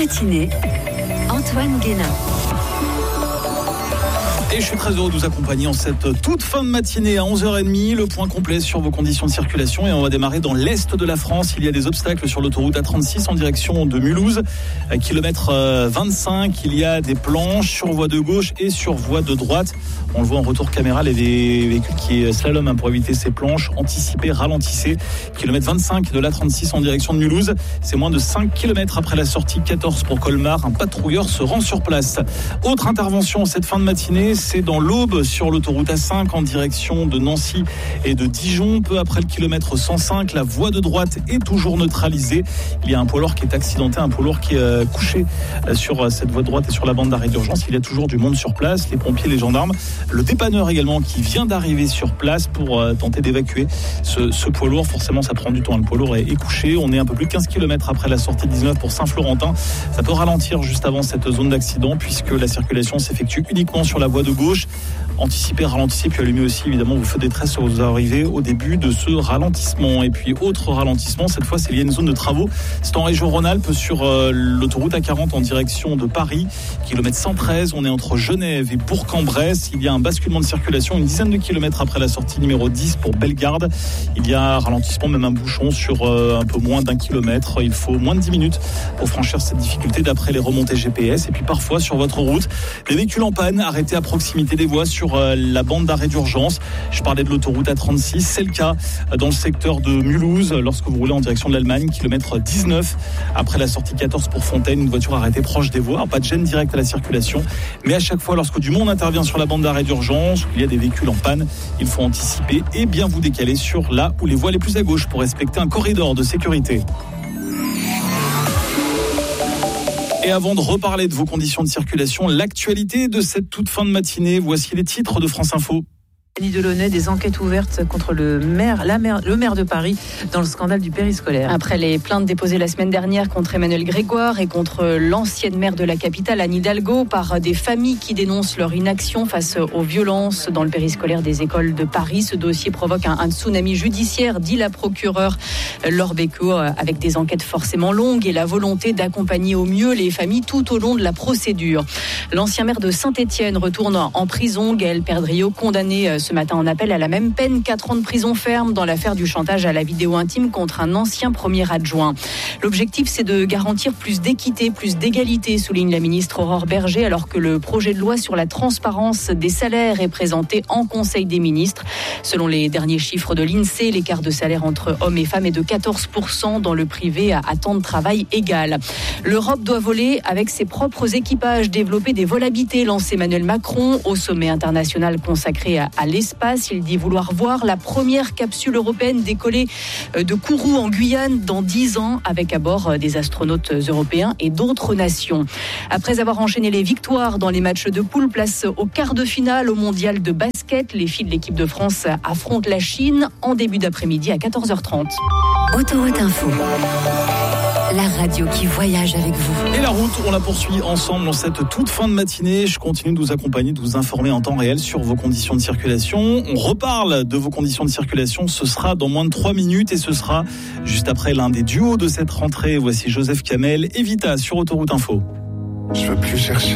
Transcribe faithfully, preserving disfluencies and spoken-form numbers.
matinée, Antoine Guénin. Et je suis très heureux de vous accompagner en cette toute fin de matinée à onze heures trente. Le point complet sur vos conditions de circulation. Et on va démarrer dans l'est de la France. Il y a des obstacles sur l'autoroute A trente-six en direction de Mulhouse. Kilomètre vingt-cinq, il y a des planches sur voie de gauche et sur voie de droite. On le voit en retour caméra, les véhicules qui slaloment pour éviter ces planches. Anticipez, ralentissez. Kilomètre vingt-cinq de l'A trente-six en direction de Mulhouse. C'est moins de cinq kilomètres après la sortie quatorze pour Colmar. Un patrouilleur se rend sur place. Autre intervention cette fin de matinée, c'est dans l'Aube sur l'autoroute A cinq en direction de Nancy et de Dijon. Peu après le kilomètre cent cinq, la voie de droite est toujours neutralisée. Il y a un poids lourd qui est accidenté, un poids lourd qui est couché sur cette voie de droite et sur la bande d'arrêt d'urgence. Il y a toujours du monde sur place, les pompiers, les gendarmes. Le dépanneur également qui vient d'arriver sur place pour tenter d'évacuer ce, ce poids lourd. Forcément, ça prend du temps. Le poids lourd est, est couché. On est un peu plus de quinze kilomètres après la sortie dix-neuf pour Saint-Florentin. Ça peut ralentir juste avant cette zone d'accident puisque la circulation s'effectue uniquement sur la voie de gauche. Anticipez, ralentissez, puis allumez aussi évidemment vos feux de détresse sur vos arrivées au début de ce ralentissement. Et puis autre ralentissement, cette fois c'est lié à une zone de travaux. C'est en région Rhône-Alpes sur euh, l'autoroute A quarante en direction de Paris, kilomètre cent treize. On est entre Genève et Bourg-en-Bresse. Il y a un basculement de circulation une dizaine de kilomètres après la sortie numéro dix pour Bellegarde. Il y a un ralentissement, même un bouchon sur euh, un peu moins d'un kilomètre. Il faut moins de dix minutes pour franchir cette difficulté d'après les remontées G P S. Et puis parfois sur votre route, les véhicules en panne arrêtés à proximité des voies sur la bande d'arrêt d'urgence. Je parlais de l'autoroute A trente-six. C'est le cas dans le secteur de Mulhouse lorsque vous roulez en direction de l'Allemagne, kilomètre dix-neuf. Après la sortie quatorze pour Fontaine, une voiture arrêtée proche des voies. Pas de gêne directe à la circulation. Mais à chaque fois, lorsque du monde intervient sur la bande d'arrêt d'urgence, il y a des véhicules en panne, il faut anticiper et bien vous décaler sur là où les voies les plus à gauche pour respecter un corridor de sécurité. Et avant de reparler de vos conditions de circulation, l'actualité de cette toute fin de matinée, voici les titres de France Info. Denis Delaunay, des enquêtes ouvertes contre le maire, la maire, le maire de Paris dans le scandale du périscolaire. Après les plaintes déposées la semaine dernière contre Emmanuel Grégoire et contre l'ancienne maire de la capitale, Anne Hidalgo, par des familles qui dénoncent leur inaction face aux violences dans le périscolaire des écoles de Paris, ce dossier provoque un, un tsunami judiciaire, dit la procureure Laure Becquot, avec des enquêtes forcément longues et la volonté d'accompagner au mieux les familles tout au long de la procédure. L'ancien maire de Saint-Étienne retourne en prison. Gaël Perdriau, condamné ce matin en appel à la même peine, quatre ans de prison ferme dans l'affaire du chantage à la vidéo intime contre un ancien premier adjoint. L'objectif, c'est de garantir plus d'équité, plus d'égalité, souligne la ministre Aurore Berger, alors que le projet de loi sur la transparence des salaires est présenté en Conseil des ministres. Selon les derniers chiffres de l'INSEE, l'écart de salaire entre hommes et femmes est de quatorze pour cent dans le privé à temps de travail égal. L'Europe doit voler avec ses propres équipages, développer des vols habités, lance Emmanuel Macron au sommet international consacré à, à l'espace. Il dit vouloir voir la première capsule européenne décoller de Kourou en Guyane dans dix ans avec à bord des astronautes européens et d'autres nations. Après avoir enchaîné les victoires dans les matchs de poule, place au quart de finale au mondial de basket. Les filles de l'équipe de France affrontent la Chine en début d'après-midi à quatorze heures trente. Autoroute Info. La radio qui voyage avec vous. Et la route, on la poursuit ensemble dans cette toute fin de matinée. Je continue de vous accompagner, de vous informer en temps réel sur vos conditions de circulation. On reparle de vos conditions de circulation. Ce sera dans moins de trois minutes et ce sera juste après l'un des duos de cette rentrée. Voici Joseph Kamel et Vita sur Autoroute Info. Je veux plus chercher.